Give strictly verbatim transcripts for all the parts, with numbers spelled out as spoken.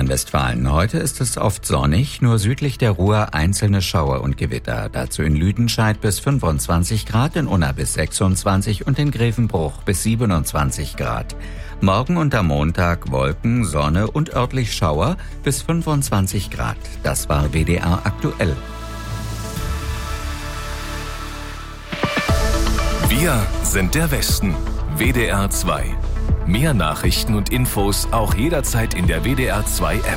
Nordrhein-Westfalen. Heute ist es oft sonnig, nur südlich der Ruhr einzelne Schauer und Gewitter. Dazu in Lüdenscheid bis fünfundzwanzig Grad, in Unna bis sechsundzwanzig und in Grevenbruch bis siebenundzwanzig Grad. Morgen und am Montag Wolken, Sonne und örtlich Schauer bis fünfundzwanzig Grad. Das war W D R aktuell. Wir sind der Westen. W D R zwei. Mehr Nachrichten und Infos auch jederzeit in der W D R zwei App.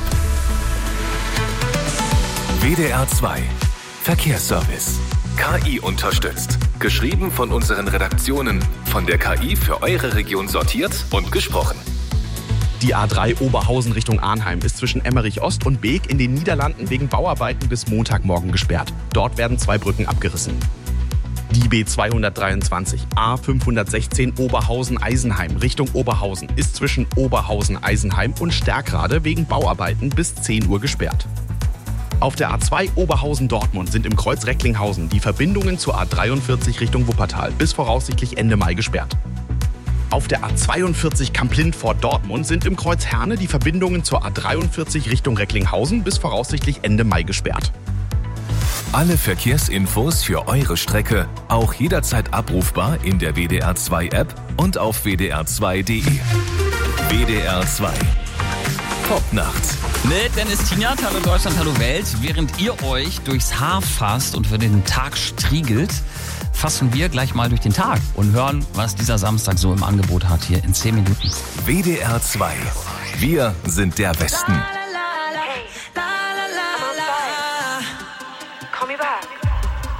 W D R zwei. Verkehrsservice. K I unterstützt. Geschrieben von unseren Redaktionen. Von der K I für eure Region sortiert und gesprochen. Die A drei Oberhausen Richtung Arnheim ist zwischen Emmerich Ost und Beek in den Niederlanden wegen Bauarbeiten bis Montagmorgen gesperrt. Dort werden zwei Brücken abgerissen. Die B zweihundertdreiundzwanzig A fünfhundertsechzehn Oberhausen-Eisenheim Richtung Oberhausen ist zwischen Oberhausen-Eisenheim und Stärkrade wegen Bauarbeiten bis zehn Uhr gesperrt. Auf der A zwei Oberhausen-Dortmund sind im Kreuz Recklinghausen die Verbindungen zur A dreiundvierzig Richtung Wuppertal bis voraussichtlich Ende Mai gesperrt. Auf der A zweiundvierzig Kamp-Lindfort-Dortmund sind im Kreuz Herne die Verbindungen zur A dreiundvierzig Richtung Recklinghausen bis voraussichtlich Ende Mai gesperrt. Alle Verkehrsinfos für eure Strecke auch jederzeit abrufbar in der W D R zwei App und auf w d r zwei punkt d e. W D R zwei. Popnacht. Mit Dennis Tignat, hallo Deutschland, hallo Welt. Während ihr euch durchs Haar fasst und für den Tag striegelt, fassen wir gleich mal durch den Tag und hören, was dieser Samstag so im Angebot hat hier in zehn Minuten. W D R zwei. Wir sind der Westen.